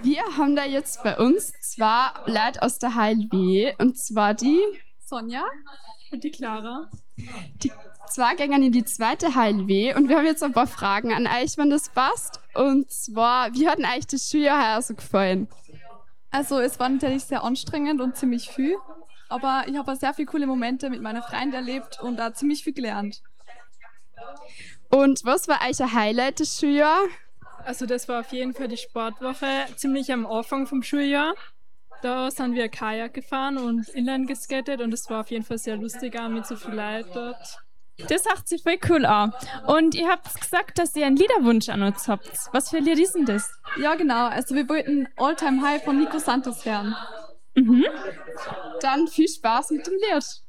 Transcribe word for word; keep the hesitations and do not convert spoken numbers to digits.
Wir haben da jetzt bei uns zwei Leute aus der H L W, und zwar die Sonja und die Clara. Die zwei gehen in die zweite H L W und wir haben jetzt ein paar Fragen an euch, wenn das passt. Und zwar, wie hat denn euch das Schuljahr heuer so gefallen? Also es war natürlich sehr anstrengend und ziemlich viel, aber ich habe auch sehr viele coole Momente mit meiner Freunden erlebt und auch ziemlich viel gelernt. Und was war euer Highlight des Schuljahr? Also das war auf jeden Fall die Sportwoche, ziemlich am Anfang vom Schuljahr. Da sind wir Kajak gefahren und Inline geskatet und es war auf jeden Fall sehr lustig auch mit so viel Leuten dort. Das hört sich voll cool an. Und ihr habt gesagt, dass ihr einen Liederwunsch an uns habt. Was für ein Lied ist denn das? Ja genau, also wir wollten All Time High von Nico Santos hören. Mhm. Dann viel Spaß mit dem Lied.